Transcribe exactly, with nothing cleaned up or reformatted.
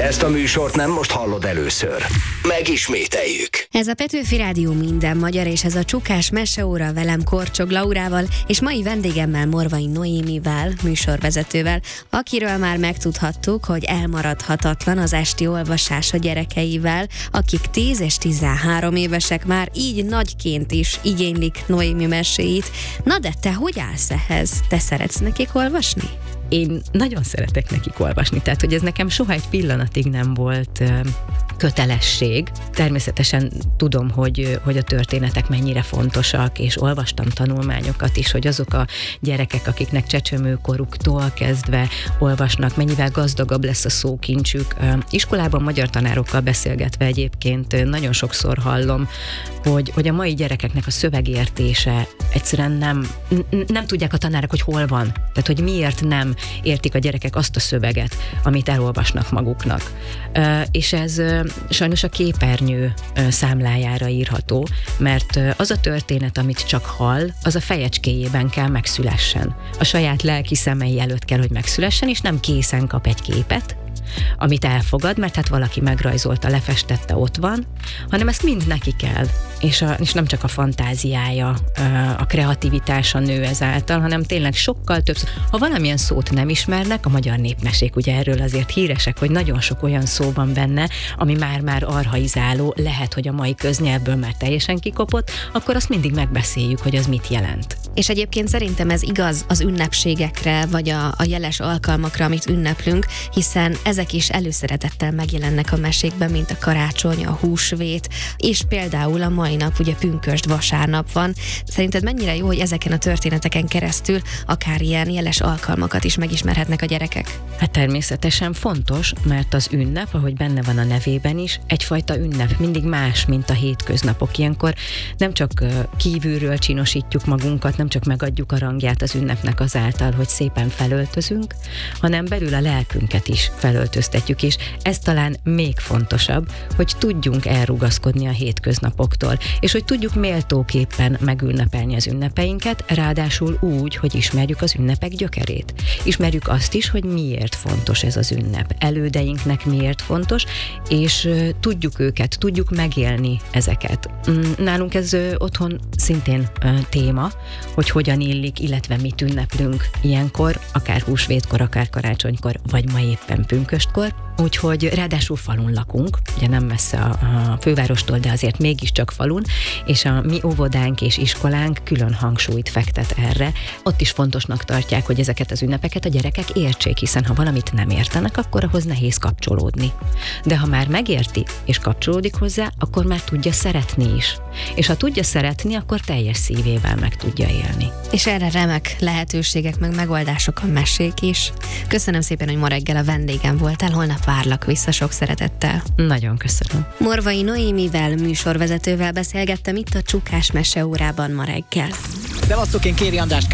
Ezt a műsort nem most hallod először. Megismételjük. Ez a Petőfi Rádió minden magyar, és ez a Csukás Meseóra velem Korcsog Laurával, és mai vendégemmel Morvai Noémivel, műsorvezetővel, akiről már megtudhattuk, hogy elmaradhatatlan az esti olvasás a gyerekeivel, akik tíz és tizenhárom évesek már, így nagyként is igénylik Noémi meséit. Na de te hogy állsz ehhez? Te szeretsz nekik olvasni? Én nagyon szeretek nekik olvasni, tehát hogy ez nekem soha egy pillanatig nem volt ö, kötelesség. Természetesen tudom, hogy, hogy a történetek mennyire fontosak, és olvastam tanulmányokat is, hogy azok a gyerekek, akiknek csecsemőkoruktól kezdve olvasnak, mennyivel gazdagabb lesz a szókincsük. Ö, iskolában magyar tanárokkal beszélgetve egyébként nagyon sokszor hallom, hogy, hogy a mai gyerekeknek a szövegértése egyszerűen nem, n- nem tudják a tanárok, hogy hol van. Tehát, hogy miért nem értik a gyerekek azt a szöveget, amit elolvasnak maguknak. Uh, és ez uh, sajnos a képernyő uh, számlájára írható, mert uh, az a történet, amit csak hall, az a fejecskéjében kell megszülessen. A saját lelki szemei előtt kell, hogy megszülessen, és nem készen kap egy képet, amit elfogad, mert hát valaki megrajzolta, lefestette, ott van, hanem ezt mind neki kell. És, a, és nem csak a fantáziája, a kreativitása nő ezáltal, hanem tényleg sokkal több. Ha valamilyen szót nem ismernek, a magyar népmesék ugye erről azért híresek, hogy nagyon sok olyan szó van benne, ami már-már archaizáló, lehet, hogy a mai köznyelvből már teljesen kikopott, akkor azt mindig megbeszéljük, hogy az mit jelent. És egyébként szerintem ez igaz az ünnepségekre, vagy a, a jeles alkalmakra, amit ünneplünk, hiszen ezek is előszeretettel megjelennek a mesékben, mint a karácsony, a húsvét, és például a mai nap, ugye pünkösd vasárnap van. Szerinted mennyire jó, hogy ezeken a történeteken keresztül akár ilyen jeles alkalmakat is megismerhetnek a gyerekek? Hát természetesen fontos, mert az ünnep, ahogy benne van a nevében is, egyfajta ünnep, mindig más, mint a hétköznapok. Ilyenkor nem csak kívülről csinosítjuk magunkat, nem csak megadjuk a rangját az ünnepnek azáltal, hogy szépen felöltözünk, hanem belül a lelkünket is felöltöztetjük, és ez talán még fontosabb, hogy tudjunk elrugaszkodni a hétköznapoktól, és hogy tudjuk méltóképpen megünnepelni az ünnepeinket, ráadásul úgy, hogy ismerjük az ünnepek gyökerét. Ismerjük azt is, hogy miért fontos ez az ünnep, elődeinknek miért fontos, és uh, tudjuk őket, tudjuk megélni ezeket. Nálunk ez uh, otthon szintén uh, téma, hogy hogyan illik, illetve mit ünneplünk ilyenkor, akár húsvétkor, akár karácsonykor, vagy ma éppen pünköstkor. Úgyhogy ráadásul falun lakunk, ugye nem messze a, a fővárostól, de azért mégiscsak falun, és a mi óvodánk és iskolánk külön hangsúlyt fektet erre. Ott is fontosnak tartják, hogy ezeket az ünnepeket a gyerekek értsék, hiszen ha valamit nem értenek, akkor ahhoz nehéz kapcsolódni. De ha már megérti és kapcsolódik hozzá, akkor már tudja szeretni is. És ha tudja szeretni, akkor teljes szívével meg tudja élni. És erre remek lehetőségek, meg megoldások a mesék is. Köszönöm szépen, hogy ma reggel a vendégem voltál, holnap várlak vissza sok szeretettel. Nagyon köszönöm. Morvai Noémivel, műsorvezetővel beszélgettem itt a Csukás Meseórában ma reggel. Szevasztok, én Kéri András